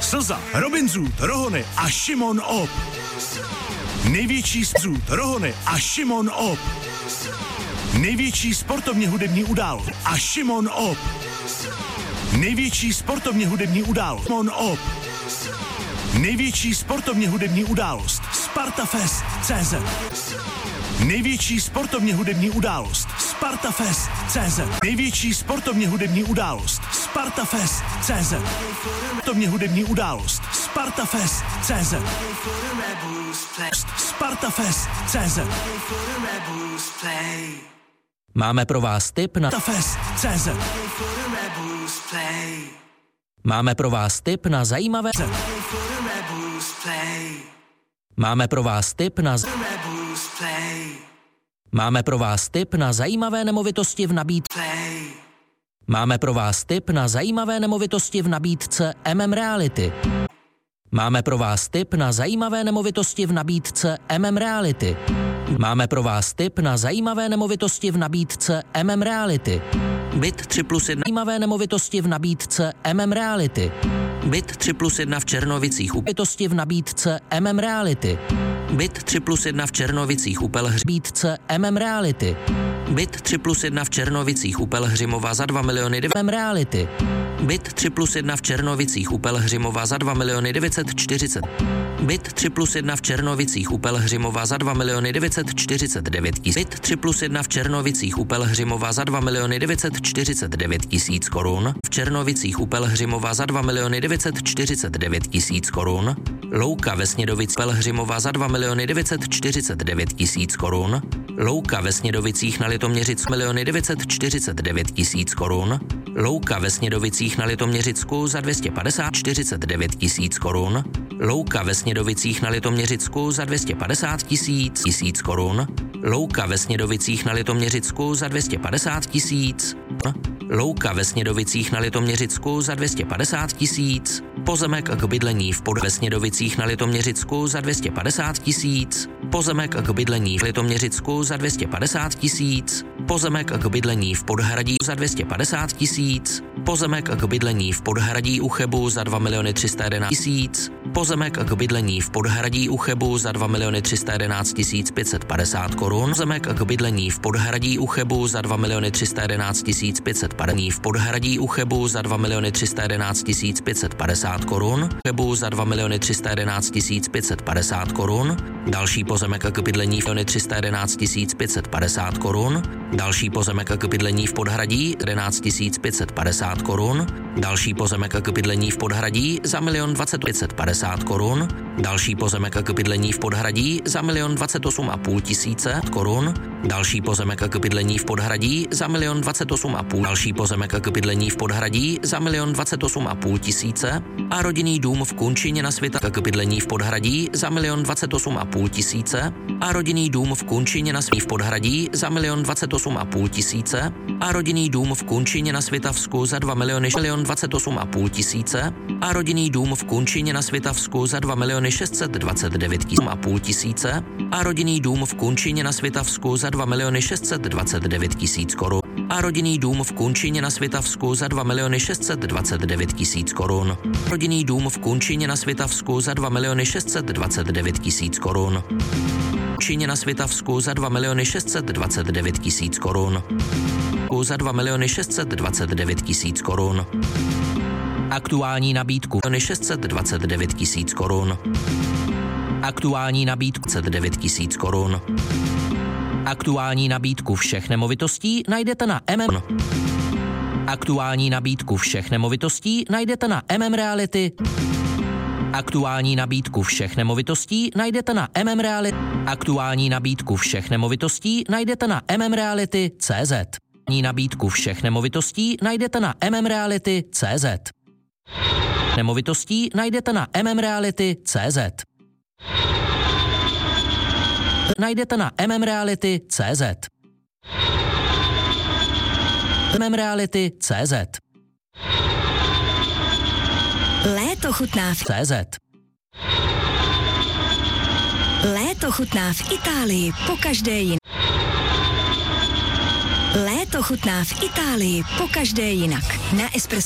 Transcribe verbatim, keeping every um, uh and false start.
Slza, Robin Zoot, Rohony a Šimon Op. Největší Zoot, Rohony a Šimon Op. Největší sportovně hudební událost a Šimon Op. Největší sportovně hudební událost Šimon Op. Největší sportovně hudební událost Spartafest tečka cé zet. Největší sportovně hudební událost Spartafest tečka cé zet. Největší sportovně hudební událost Spartafest tečka cé zet. Sportovně hudební událost Spartafest tečka cé zet. Spartafest tečka cé zet. Máme pro vás tip na Spartafest tečka cé zet. Máme pro vás tip na zajímavé Máme pro vás tip na Máme pro vás tip na zajímavé nemovitosti v nabídce. Máme pro vás tip na zajímavé nemovitosti v nabídce M M Reality. Máme pro vás tip na zajímavé nemovitosti v nabídce M M Reality. Máme pro vás tip na zajímavé nemovitosti v nabídce M M Reality. Byt tři plus jedna zajímavé nemovitosti v nabídce M M Reality. Byt tři plus jedna v Černovicích u Nemovitosti v nabídce M M Reality. Byt tři plus jedna v Černovicích u Pelhřimova M M Reality. Byt tři plus jedna v Černovicích u Pelhřimova za dva miliony M M Reality. Byt tři plus jedna v Černovicích u Pelhřimova za dva miliony devět set čtyřicet. Byt tři plus jedna v Černovicích u Pelhřimova za dva miliony devět set čtyřicet devět tisíc. Byt tři plus jedna v Černovicích u Pelhřimova za dva miliony devět set čtyřicet devět tisíc korun. V Černovicích u Pelhřimova za dva miliony devět set čtyřicet devět tisíc korun. Louka ve Snědovic Pelhřimova za dva miliony devět set čtyřicet devět tisíc korun. Louka ve Snědovicích na Litoměřicku miliony devět set čtyřicet devět tisíc korun. Louka ve Snědovicích na Litoměřicku za dvě stě padesát čtyřicet devět tisíc korun. Louka ve Snědovicích na Litoměřicku za dvě stě padesát tisíc tisíc korun. Louka ve Snědovicích na Litoměřicku za dvě stě padesát tisíc. Louka ve Snědovicích na Litoměřicku za dvě stě padesát tisíc. Pozemek k bydlení v pod ve Snědovicích na Litoměřicku za dvě stě padesát tisíc. Pozemek k bydlení v Litoměřicku za dvě stě padesát tisíc. Pozemek k bydlení v Podhradí za dvě stě padesát tisíc. Pozemek k bydlení v Podhradí u Chebu za dva miliony tři sta jedenáct tisíc. Pozemek k bydlení v Podhradí u Chebu za dva miliony tři sta jedenáct tisíc pět set padesát korun. Pozemek k bydlení v Podhradí u Chebu za dva miliony tři sta jedenáct tisíc pět set padesát v Podhradí u Chebu za dva miliony tři sta jedenáct tisíc pět set padesát korun. Chebu za dva miliony tři sta jedenáct tisíc pět set padesát korun. Další pozemek k bydlení v miliony tři sta jedenáct tisíc pět set padesát korun. Další pozemek k bydlení v Podhradí jedenáct tisíc pět set padesát korun. Další pozemek k bydlení v Podhradí za milion dvacet pět set padesát korun. Další pozemek k bydlení v Podhradí za milion dvacet osm a půl tisíce korun. Další pozemek k bydlení v Podhradí za milion dvacet osm a půl. Další pozemek k bydlení v Podhradí za milion dvacet osm a půl tisíce. A rodinný dům v Kunčině na Světa k bydlení v Podhradí za milion dvacet osm a půl tisíce. A rodinný dům v Kunčině na Světa v Podhradí za milion dvacet osm a půl tisíce. A rodinný dům v Kunčině na Světavsku za dva miliony dvacet osm a půl tisíce. A rodinný dům v Kunčině na Světavsku za dva miliony šest set dvacet devět a půl tisíce. A rodinný dům v Kunčině na Světavsku za dva miliony šest set dvacet devět tisíc korun. A rodinný dům v Kunčině na Světavsku za dva miliony šest set dvacet devět tisíc korun. Rodinný dům v Kunčině na Světavsku za dva miliony šest set dvacet devět tisíc korun. Kunčině na Světavsku za dva miliony šest set dvacet devět tisíc korun. Za dva miliony šest set dvacet devět tisíc korun. Aktuální nabídku šest set dvacet devět tisíc korun. Aktuální nabídku devět tisíc korun. Aktuální nabídku všech nemovitostí najdete na M M. Aktuální nabídku všech nemovitostí najdete na M M Reality. Aktuální nabídku všech nemovitostí najdete na M M Reality. Aktuální nabídku všech nemovitostí najdete na M M Reality tečka cé zet. Nabídku všech nemovitostí najdete na M M Reality tečka cé zet. Nemovitostí najdete na M M Reality tečka cé zet. Najdete na M M Reality tečka cé zet. M M Reality tečka cé zet. Léto chutná v cé zet. Léto chutná v Itálii pokaždé jinak. Léto chutná v Itálii pokaždé jinak. Na Espresso